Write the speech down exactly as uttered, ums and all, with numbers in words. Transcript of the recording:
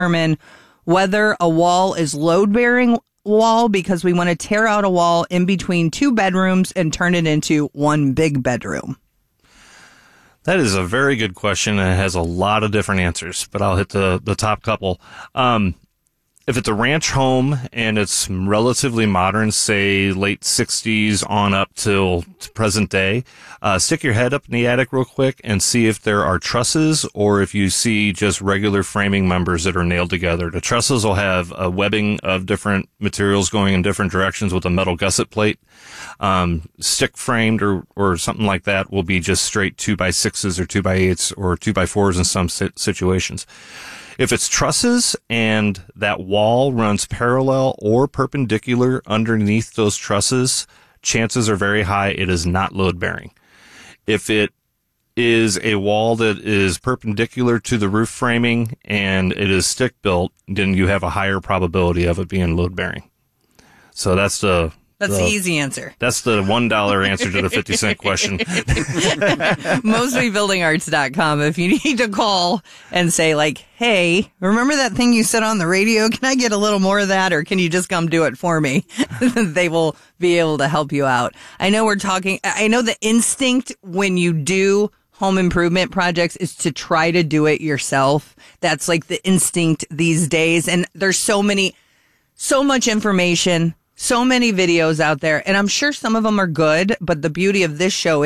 determine whether a wall is load-bearing wall because we want to tear out a wall in between two bedrooms and turn it into one big bedroom? That is a very good question, and it has a lot of different answers, but I'll hit the, the top couple. Um, if it's a ranch home and it's relatively modern, say late sixties on up till present day, uh, stick your head up in the attic real quick and see if there are trusses or if you see just regular framing members that are nailed together. The trusses will have a webbing of different materials going in different directions with a metal gusset plate. Um, stick framed or, or something like that will be just straight two by sixes or two by eights or two by fours in some situations. If it's trusses and that wall runs parallel or perpendicular underneath those trusses, chances are very high it is not load bearing. If it is a wall that is perpendicular to the roof framing and it is stick built, then you have a higher probability of it being load bearing. So that's the That's the, the easy answer. That's the one dollar answer to the fifty cent question. Mosby Building Arts dot com if you need to call and say, like, hey, remember that thing you said on the radio? Can I get a little more of that, or can you just come do it for me? They will be able to help you out. I know we're talking, I know the instinct when you do home improvement projects is to try to do it yourself. That's like the instinct these days. And there's so many, so much information, so many videos out there, and I'm sure some of them are good, but the beauty of this show